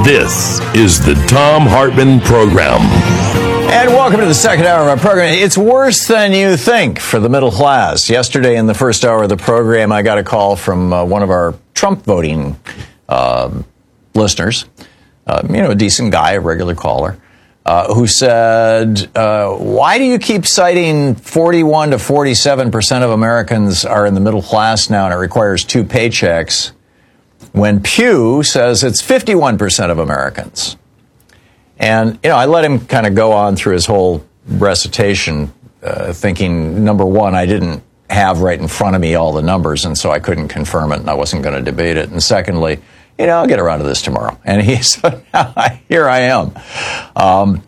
This is the Thom Hartmann Program. And welcome to the second hour of our program. It's worse than you think for the middle class. Yesterday in the first hour of the program, I got a call from one of our Trump voting listeners, a decent guy, a regular caller, who said, why do you keep citing 41 to 47% of Americans are in the middle class now and it requires two paychecks when Pew says it's 51% of Americans? And, I let him kind of go on through his whole recitation, thinking, number one, I didn't have right in front of me all the numbers, and so I couldn't confirm it, and I wasn't going to debate it. And secondly, I'll get around to this tomorrow. And he said, here I am.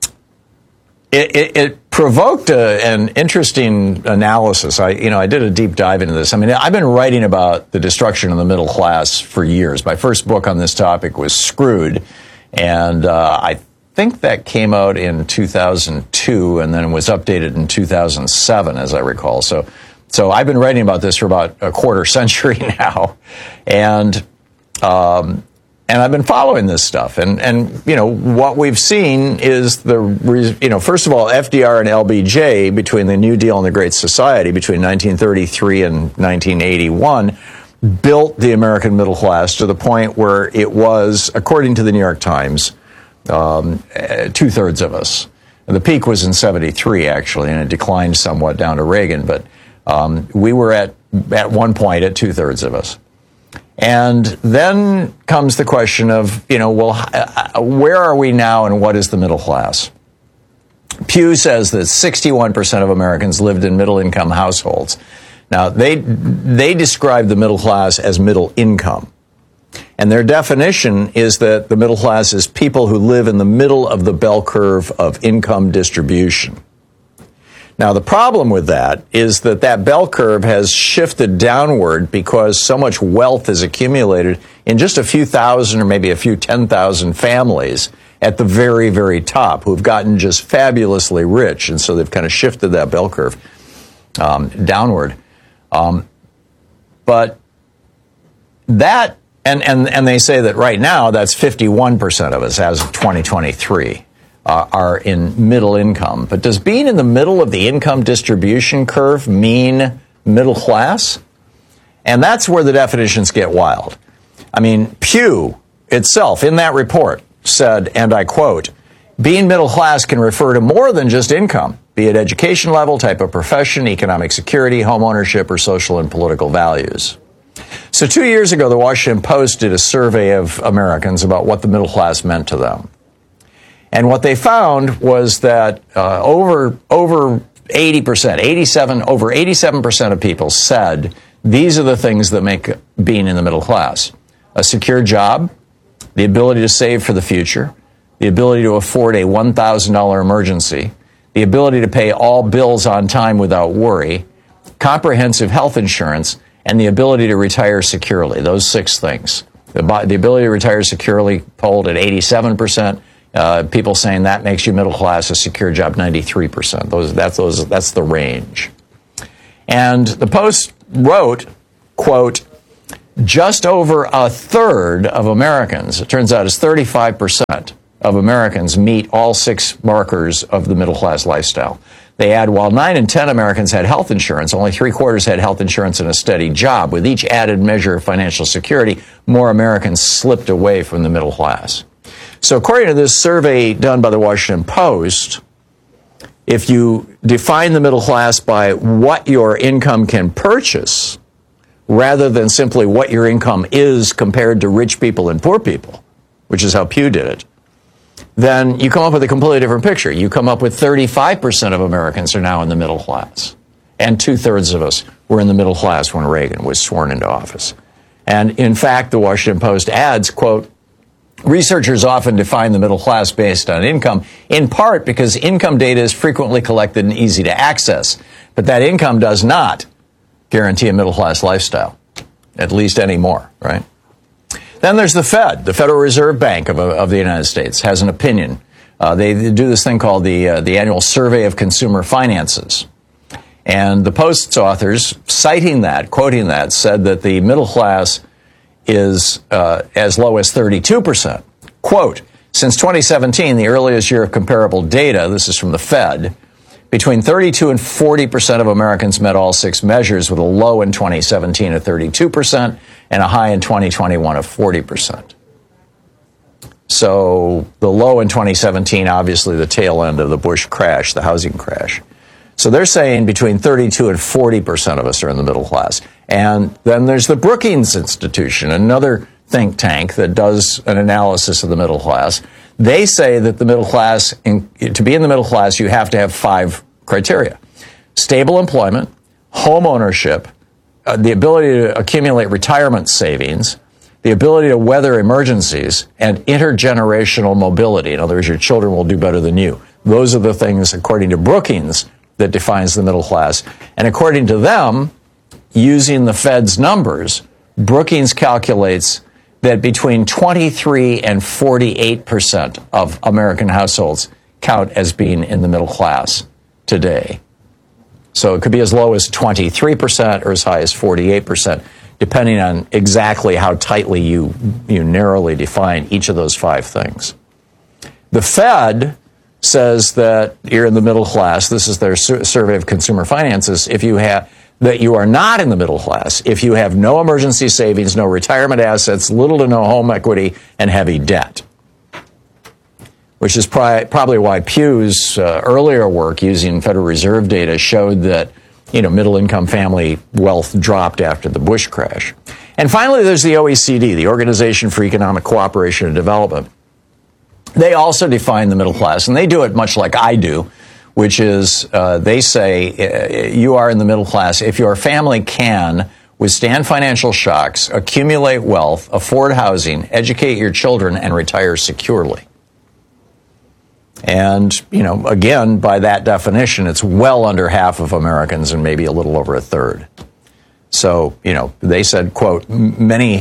It provoked an interesting analysis. I did a deep dive into this. I've been writing about the destruction of the middle class for years. My first book on this topic was Screwed, and I think that came out in 2002 and then was updated in 2007, as I recall. So I've been writing about this for about a quarter century now, and I've been following this stuff, and what we've seen is first of all, FDR and LBJ, between the New Deal and the Great Society, between 1933 and 1981, built the American middle class to the point where it was, according to the New York Times, 2/3 of us. And the peak was in 73, actually, and it declined somewhat down to Reagan, but we were at one point at 2/3 of us. And then comes the question of, where are we now and what is the middle class? Pew says that 61% of Americans lived in middle-income households. Now, they describe the middle class as middle income. And their definition is that the middle class is people who live in the middle of the bell curve of income distribution. Now, the problem with that is that bell curve has shifted downward because so much wealth is accumulated in just a few thousand or maybe a few 10,000 families at the very, very top who've gotten just fabulously rich. And so they've kind of shifted that bell curve downward. But that, and they say that right now that's 51% of us as of 2023. Are in middle income. But does being in the middle of the income distribution curve mean middle class? And that's where the definitions get wild. Pew itself in that report said, and I quote, being middle class can refer to more than just income, be it education level, type of profession, economic security, home ownership, or social and political values. So 2 years ago, the Washington Post did a survey of Americans about what the middle class meant to them. And what they found was that over 87% of people said these are the things that make being in the middle class: a secure job, the ability to save for the future, the ability to afford a $1,000 emergency, the ability to pay all bills on time without worry, comprehensive health insurance, and the ability to retire securely. Those 6 things. The ability to retire securely polled at 87%. People saying that makes you middle class, a secure job, 93%. That's the range. And the Post wrote, quote, just over a third of Americans, it turns out it's 35% of Americans meet all 6 markers of the middle class lifestyle. They add, while 9 in 10 Americans had health insurance, only 3/4 had health insurance and a steady job. With each added measure of financial security, more Americans slipped away from the middle class. So according to this survey done by the Washington Post, if you define the middle class by what your income can purchase, rather than simply what your income is compared to rich people and poor people, which is how Pew did it, then you come up with a completely different picture. You come up with 35% of Americans are now in the middle class. And 2/3 of us were in the middle class when Reagan was sworn into office. And in fact, the Washington Post adds, quote, researchers often define the middle class based on income, in part because income data is frequently collected and easy to access. But that income does not guarantee a middle class lifestyle, at least anymore, right? Then there's the Fed. The Federal Reserve Bank of the United States has an opinion. They do this thing called the Annual Survey of Consumer Finances. And the Post's authors, citing that, quoting that, said that the middle class is as low as 32%. Quote, since 2017, the earliest year of comparable data, this is from the Fed, between 32 and 40% of Americans met all 6 measures, with a low in 2017 of 32% and a high in 2021 of 40%. So the low in 2017, obviously the tail end of the Bush crash, the housing crash. So they're saying between 32 and 40% of us are in the middle class. And then there's the Brookings Institution, another think tank that does an analysis of the middle class. They say that the middle class, to be in the middle class, you have to have 5 criteria: stable employment, home ownership, the ability to accumulate retirement savings, the ability to weather emergencies, and intergenerational mobility. In other words, your children will do better than you. Those are the things, according to Brookings, that defines the middle class. And according to them, using the Fed's numbers, Brookings calculates that between 23 and 48% of American households count as being in the middle class today. So it could be as low as 23% or as high as 48%, depending on exactly how tightly you narrowly define each of those 5 things. The Fed says that you're in the middle class. This is their survey of consumer finances. That you are not in the middle class if you have no emergency savings, no retirement assets, little to no home equity, and heavy debt. Which is probably why Pew's earlier work using Federal Reserve data showed that, middle-income family wealth dropped after the Bush crash. And finally, there's the OECD, the Organization for Economic Cooperation and Development. They also define the middle class, and they do it much like I do, which is they say you are in the middle class if your family can withstand financial shocks, accumulate wealth, afford housing, educate your children, and retire securely. And, again, by that definition, it's well under half of Americans and maybe a little over a third. So, they said, quote, many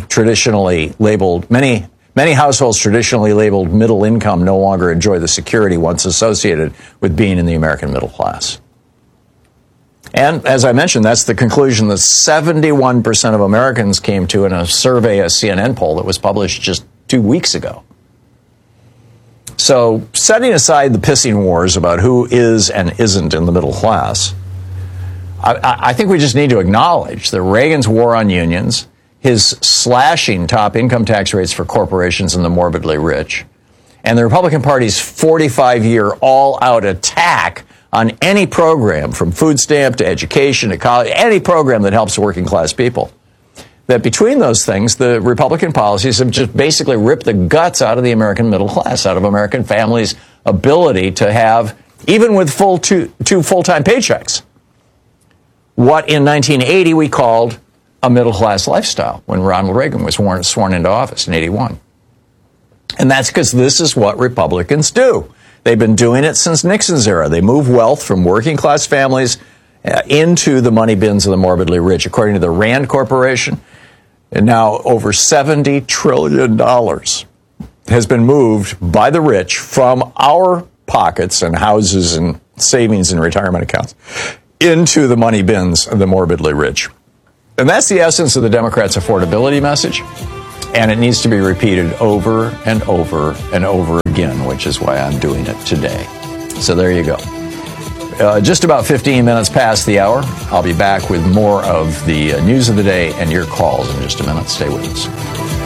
households traditionally labeled middle income no longer enjoy the security once associated with being in the American middle class. And as I mentioned, that's the conclusion that 71% of Americans came to in a survey, a CNN poll that was published just 2 weeks ago. So setting aside the pissing wars about who is and isn't in the middle class, I think we just need to acknowledge that Reagan's war on unions, his slashing top income tax rates for corporations and the morbidly rich, and the Republican Party's 45-year all-out attack on any program, from food stamp to education to college, any program that helps working-class people, that between those things, the Republican policies have just basically ripped the guts out of the American middle class, out of American families' ability to have, even with two full-time paychecks, what in 1980 we called a middle-class lifestyle when Ronald Reagan was sworn into office in 81. And that's because this is what Republicans do. They've been doing it since Nixon's era. They move wealth from working-class families into the money bins of the morbidly rich. According to the Rand Corporation, and now over $70 trillion has been moved by the rich from our pockets and houses and savings and retirement accounts into the money bins of the morbidly rich. And that's the essence of the Democrats' affordability message. And it needs to be repeated over and over and over again, which is why I'm doing it today. So there you go. Just about 15 minutes past the hour. I'll be back with more of the news of the day and your calls in just a minute. Stay with us.